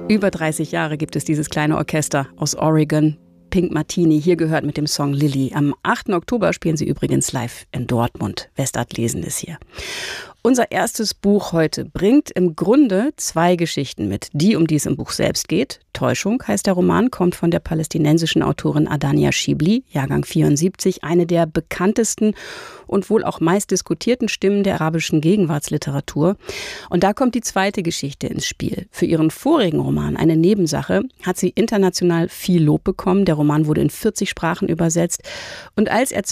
Über 30 Jahre gibt es dieses kleine Orchester aus Oregon. Pink Martini, hier gehört mit dem Song Lily. Am 8. Oktober spielen sie übrigens live in Dortmund. Westart lesen ist hier. Unser erstes Buch heute bringt im Grunde 2 Geschichten mit. Die, um die es im Buch selbst geht. Täuschung heißt der Roman, kommt von der palästinensischen Autorin Adania Shibli, Jahrgang 74, eine der bekanntesten und wohl auch meist diskutierten Stimmen der arabischen Gegenwartsliteratur. Und da kommt die zweite Geschichte ins Spiel. Für ihren vorigen Roman, eine Nebensache, hat sie international viel Lob bekommen. Der Roman wurde in 40 Sprachen übersetzt. Und als er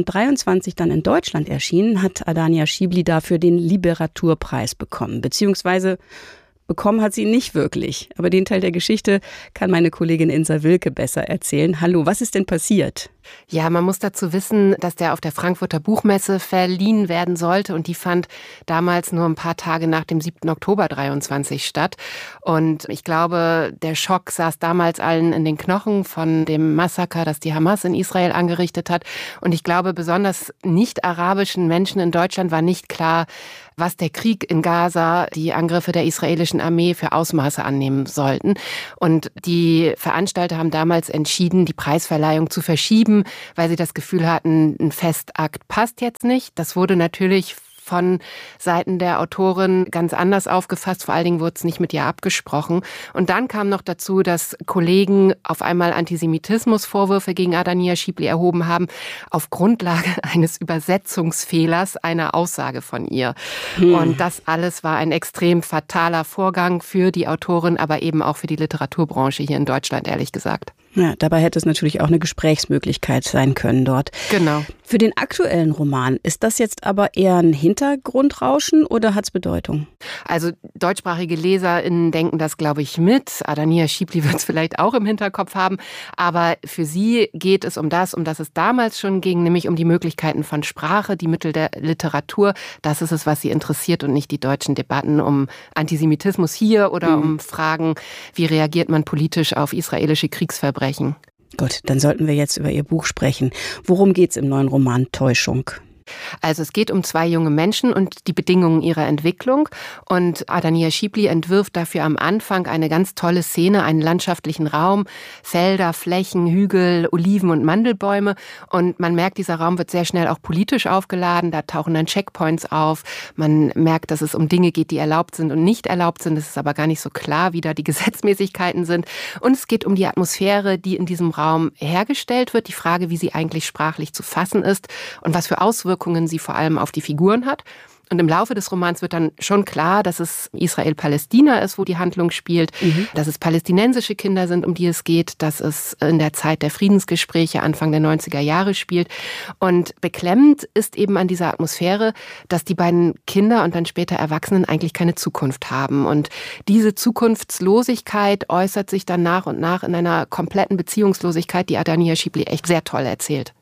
2023 dann in Deutschland erschien, hat Adania Shibli dafür den Literaturpreis bekommen. Beziehungsweise bekommen hat sie ihn nicht wirklich. Aber den Teil der Geschichte kann meine Kollegin Insa Wilke besser erzählen. Hallo, was ist denn passiert? Ja, man muss dazu wissen, dass der auf der Frankfurter Buchmesse verliehen werden sollte und die fand damals nur ein paar Tage nach dem 7. Oktober 23 statt. Und ich glaube, der Schock saß damals allen in den Knochen von dem Massaker, das die Hamas in Israel angerichtet hat. Und ich glaube, besonders nicht-arabischen Menschen in Deutschland war nicht klar, was der Krieg in Gaza, die Angriffe der israelischen Armee für Ausmaße annehmen sollten. Und die Veranstalter haben damals entschieden, die Preisverleihung zu verschieben, weil sie das Gefühl hatten, ein Festakt passt jetzt nicht. Das wurde natürlich von Seiten der Autorin ganz anders aufgefasst. Vor allen Dingen wurde es nicht mit ihr abgesprochen. Und dann kam noch dazu, dass Kollegen auf einmal Antisemitismusvorwürfe gegen Adania Shibli erhoben haben, auf Grundlage eines Übersetzungsfehlers einer Aussage von ihr. Und das alles war ein extrem fataler Vorgang für die Autorin, aber eben auch für die Literaturbranche hier in Deutschland, ehrlich gesagt. Ja, dabei hätte es natürlich auch eine Gesprächsmöglichkeit sein können dort. Genau. Für den aktuellen Roman, ist das jetzt aber eher ein Hintergrundrauschen oder hat es Bedeutung? Also deutschsprachige LeserInnen denken das, glaube ich, mit. Adania Shibli wird es vielleicht auch im Hinterkopf haben. Aber für sie geht es um das es damals schon ging, nämlich um die Möglichkeiten von Sprache, die Mittel der Literatur. Das ist es, was sie interessiert und nicht die deutschen Debatten um Antisemitismus hier oder um Fragen, wie reagiert man politisch auf israelische Kriegsverbrechen. Gut, dann sollten wir jetzt über Ihr Buch sprechen. Worum geht's im neuen Roman Täuschung? Also es geht um 2 junge Menschen und die Bedingungen ihrer Entwicklung. Und Adania Shibli entwirft dafür am Anfang eine ganz tolle Szene, einen landschaftlichen Raum, Felder, Flächen, Hügel, Oliven und Mandelbäume. Und man merkt, dieser Raum wird sehr schnell auch politisch aufgeladen. Da tauchen dann Checkpoints auf. Man merkt, dass es um Dinge geht, die erlaubt sind und nicht erlaubt sind. Es ist aber gar nicht so klar, wie da die Gesetzmäßigkeiten sind. Und es geht um die Atmosphäre, die in diesem Raum hergestellt wird. Die Frage, wie sie eigentlich sprachlich zu fassen ist und was für Auswirkungen sie vor allem auf die Figuren hat. Und im Laufe des Romans wird dann schon klar, dass es Israel-Palästina ist, wo die Handlung spielt, dass es palästinensische Kinder sind, um die es geht, dass es in der Zeit der Friedensgespräche Anfang der 90er Jahre spielt. Und beklemmend ist eben an dieser Atmosphäre, dass die beiden Kinder und dann später Erwachsenen eigentlich keine Zukunft haben. Und diese Zukunftslosigkeit äußert sich dann nach und nach in einer kompletten Beziehungslosigkeit, die Adania Shibli echt sehr toll erzählt.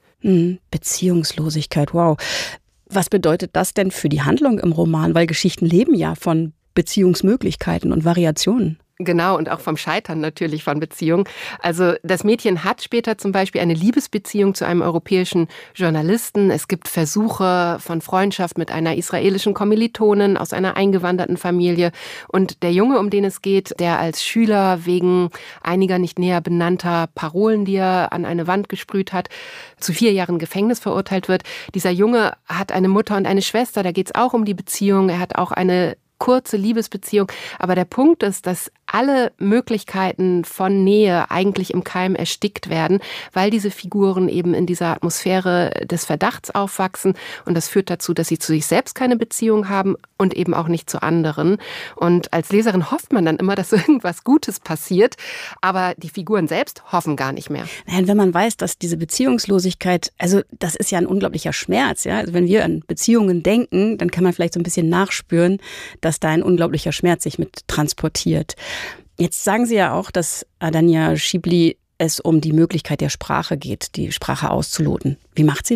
Beziehungslosigkeit, wow. Was bedeutet das denn für die Handlung im Roman? Weil Geschichten leben ja von Beziehungsmöglichkeiten und Variationen. Genau, und auch vom Scheitern natürlich von Beziehungen. Also das Mädchen hat später zum Beispiel eine Liebesbeziehung zu einem europäischen Journalisten. Es gibt Versuche von Freundschaft mit einer israelischen Kommilitonin aus einer eingewanderten Familie. Und der Junge, um den es geht, der als Schüler wegen einiger nicht näher benannter Parolen, die er an eine Wand gesprüht hat, zu 4 Jahren Gefängnis verurteilt wird. Dieser Junge hat eine Mutter und eine Schwester. Da geht es auch um die Beziehung. Er hat auch eine kurze Liebesbeziehung. Aber der Punkt ist, dass alle Möglichkeiten von Nähe eigentlich im Keim erstickt werden, weil diese Figuren eben in dieser Atmosphäre des Verdachts aufwachsen. Und das führt dazu, dass sie zu sich selbst keine Beziehung haben und eben auch nicht zu anderen. Und als Leserin hofft man dann immer, dass irgendwas Gutes passiert. Aber die Figuren selbst hoffen gar nicht mehr. Nein, wenn man weiß, dass diese Beziehungslosigkeit, also das ist ja ein unglaublicher Schmerz. Ja? Also wenn wir an Beziehungen denken, dann kann man vielleicht so ein bisschen nachspüren, dass da ein unglaublicher Schmerz sich mit transportiert. Jetzt sagen Sie ja auch, dass Adania Shibli es um die Möglichkeit der Sprache geht, die Sprache auszuloten. Wie macht sie das?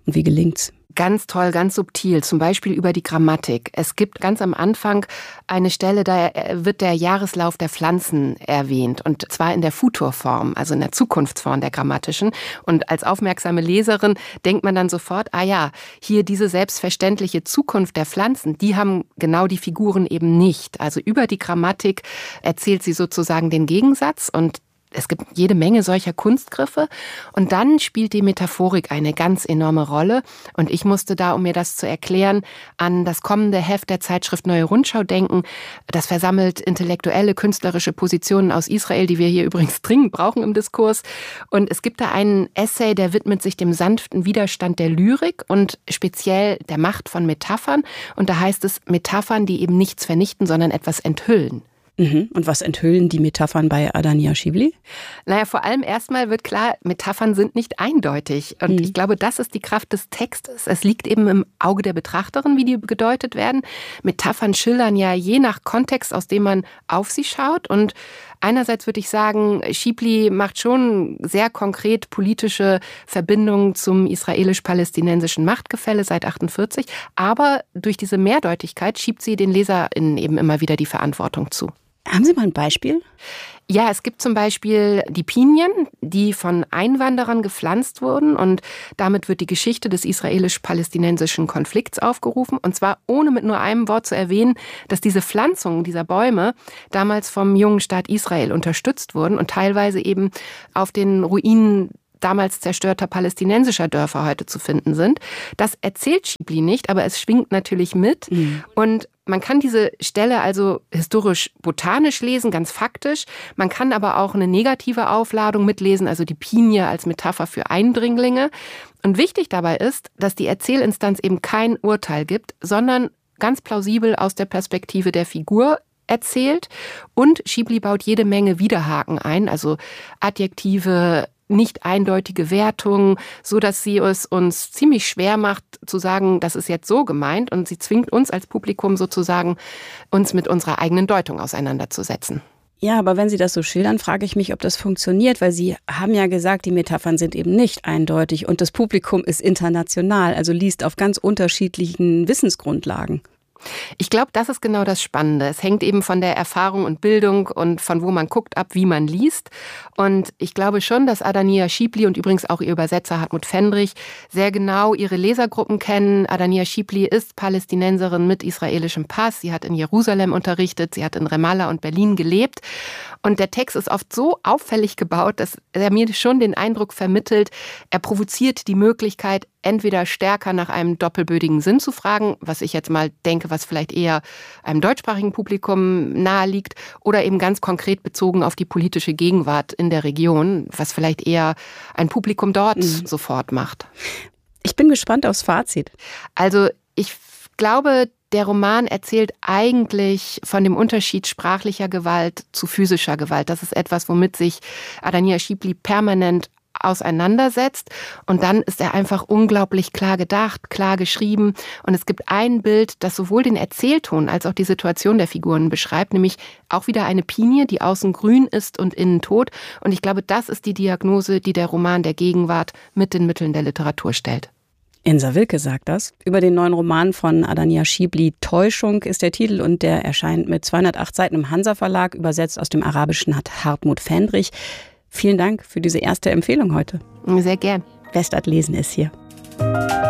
Und wie gelingt's? Ganz toll, ganz subtil, zum Beispiel über die Grammatik. Es gibt ganz am Anfang eine Stelle, da wird der Jahreslauf der Pflanzen erwähnt, und zwar in der Futurform, also in der Zukunftsform der grammatischen. Und als aufmerksame Leserin denkt man dann sofort, hier diese selbstverständliche Zukunft der Pflanzen, die haben genau die Figuren eben nicht. Also über die Grammatik erzählt sie sozusagen den Gegensatz, und es gibt jede Menge solcher Kunstgriffe, und dann spielt die Metaphorik eine ganz enorme Rolle, und ich musste da, um mir das zu erklären, an das kommende Heft der Zeitschrift Neue Rundschau denken. Das versammelt intellektuelle, künstlerische Positionen aus Israel, die wir hier übrigens dringend brauchen im Diskurs, und es gibt da einen Essay, der widmet sich dem sanften Widerstand der Lyrik und speziell der Macht von Metaphern, und da heißt es Metaphern, die eben nichts vernichten, sondern etwas enthüllen. Und was enthüllen die Metaphern bei Adania Shibli? Vor allem erstmal wird klar, Metaphern sind nicht eindeutig. Und ich glaube, das ist die Kraft des Textes. Es liegt eben im Auge der Betrachterin, wie die gedeutet werden. Metaphern schildern ja je nach Kontext, aus dem man auf sie schaut. Und einerseits würde ich sagen, Shibli macht schon sehr konkret politische Verbindungen zum israelisch-palästinensischen Machtgefälle seit 1948. Aber durch diese Mehrdeutigkeit schiebt sie den LeserInnen eben immer wieder die Verantwortung zu. Haben Sie mal ein Beispiel? Ja, es gibt zum Beispiel die Pinien, die von Einwanderern gepflanzt wurden, und damit wird die Geschichte des israelisch-palästinensischen Konflikts aufgerufen, und zwar ohne mit nur einem Wort zu erwähnen, dass diese Pflanzungen dieser Bäume damals vom jungen Staat Israel unterstützt wurden und teilweise eben auf den Ruinen damals zerstörter palästinensischer Dörfer heute zu finden sind. Das erzählt Shibli nicht, aber es schwingt natürlich mit. Und man kann diese Stelle also historisch-botanisch lesen, ganz faktisch. Man kann aber auch eine negative Aufladung mitlesen, also die Pinie als Metapher für Eindringlinge. Und wichtig dabei ist, dass die Erzählinstanz eben kein Urteil gibt, sondern ganz plausibel aus der Perspektive der Figur erzählt. Und Shibli baut jede Menge Widerhaken ein, also Adjektive, nicht eindeutige Wertungen, so dass sie es uns ziemlich schwer macht zu sagen, das ist jetzt so gemeint, und sie zwingt uns als Publikum sozusagen, uns mit unserer eigenen Deutung auseinanderzusetzen. Ja, aber wenn Sie das so schildern, frage ich mich, ob das funktioniert, weil Sie haben ja gesagt, die Metaphern sind eben nicht eindeutig und das Publikum ist international, also liest auf ganz unterschiedlichen Wissensgrundlagen. Ich glaube, das ist genau das Spannende. Es hängt eben von der Erfahrung und Bildung und von wo man guckt ab, wie man liest. Und ich glaube schon, dass Adania Shibli und übrigens auch ihr Übersetzer Hartmut Fendrich sehr genau ihre Lesergruppen kennen. Adania Shibli ist Palästinenserin mit israelischem Pass. Sie hat in Jerusalem unterrichtet, sie hat in Ramallah und Berlin gelebt. Und der Text ist oft so auffällig gebaut, dass er mir schon den Eindruck vermittelt, er provoziert die Möglichkeit, entweder stärker nach einem doppelbödigen Sinn zu fragen, was ich jetzt mal denke, was vielleicht eher einem deutschsprachigen Publikum nahe liegt, oder eben ganz konkret bezogen auf die politische Gegenwart in der Region, was vielleicht eher ein Publikum dort sofort macht. Ich bin gespannt aufs Fazit. Also ich glaube, der Roman erzählt eigentlich von dem Unterschied sprachlicher Gewalt zu physischer Gewalt. Das ist etwas, womit sich Adania Shibli permanent auseinandersetzt. Und dann ist er einfach unglaublich klar gedacht, klar geschrieben. Und es gibt ein Bild, das sowohl den Erzählton als auch die Situation der Figuren beschreibt, nämlich auch wieder eine Pinie, die außen grün ist und innen tot. Und ich glaube, das ist die Diagnose, die der Roman der Gegenwart mit den Mitteln der Literatur stellt. Insa Wilke sagt das. Über den neuen Roman von Adania Shibli, Täuschung ist der Titel, und der erscheint mit 208 Seiten im Hansa Verlag. Übersetzt aus dem Arabischen hat Hartmut Fendrich. Vielen Dank für diese erste Empfehlung heute. Sehr gern. Westart lesen ist hier.